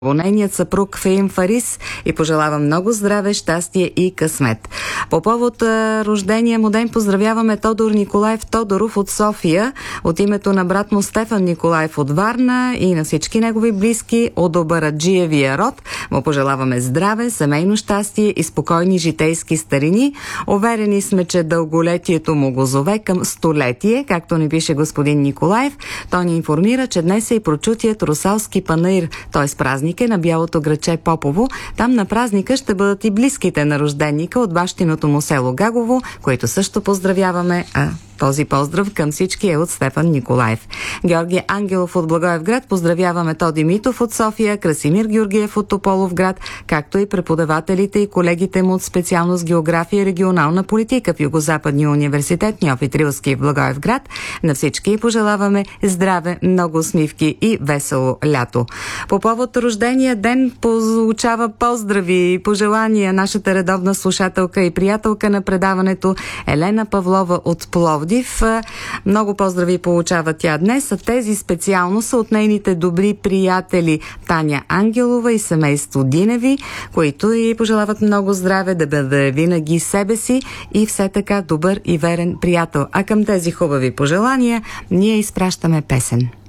Нейният съпруг Феим Фарис и пожелава много здраве, щастие и късмет. По повод рождения му ден поздравяваме Тодор Николаев Тодоров от София, от името на брат му Стефан Николаев от Варна и на всички негови близки от Обараджиевия род. Му пожелаваме здраве, семейно щастие и спокойни житейски старини. Уверени сме, че дълголетието му го зове към столетие, както ни пише господин Николаев. Той ни информира, че днес е и прочутият Русалски панаир, т.е. празник на бялото градче Попово. Там на празника ще бъдат и близките на рожденика от бащиното му село Гагово, които също поздравяваме. Този поздрав към всички е от Стефан Николаев. Георги Ангелов от Благоевград, поздравяваме Тоди Митов от София, Красимир Георгиев от Тополовград, както и преподавателите и колегите му от специалност география и регионална политика в Югозападния университет Неофит Рилски в Благоевград. На всички пожелаваме здраве, много усмивки и весело лято. По повод рождения ден получава поздрави и пожелания нашата редовна слушателка и приятелка на предаването Елена Павлова от Пловдив. Много поздрави получава тя днес, а тези специално са от нейните добри приятели Таня Ангелова и семейство Диневи, които и пожелават много здраве, да бъде винаги себе си и все така добър и верен приятел. А към тези хубави пожелания ние изпращаме песен.